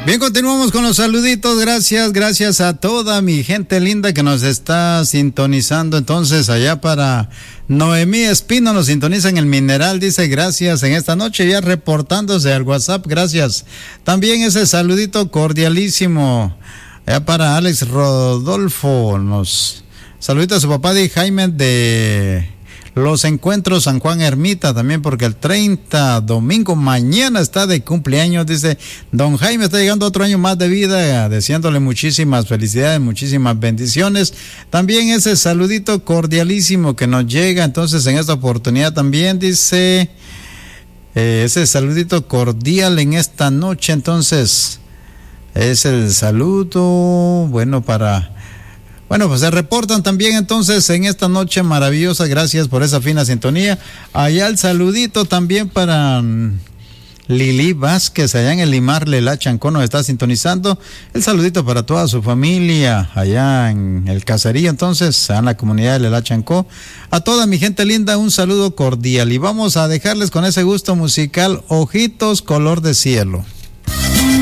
Bien, continuamos con los saluditos. Gracias a toda mi gente linda que nos está sintonizando. Entonces, allá para Noemí Espino nos sintoniza en el Mineral. Dice gracias en esta noche, ya reportándose al WhatsApp. Gracias. También ese saludito cordialísimo allá para Alex Rodolfo. Nos saludita a su papá de Jaime de Los Encuentros San Juan Ermita, también porque el 30 domingo mañana está de cumpleaños. Dice don Jaime, está llegando otro año más de vida, deseándole muchísimas felicidades, muchísimas bendiciones. También ese saludito cordialísimo que nos llega entonces en esta oportunidad también, dice ese saludito cordial en esta noche. Entonces es el saludo pues se reportan también entonces en esta noche maravillosa. Gracias por esa fina sintonía. Allá el saludito también para Lili Vázquez, allá en el Limar Lela Chancó nos está sintonizando. El saludito para toda su familia allá en el caserío, entonces, en la comunidad de Lela Chancó. A toda mi gente linda, un saludo cordial. Y vamos a dejarles con ese gusto musical, Ojitos Color de Cielo.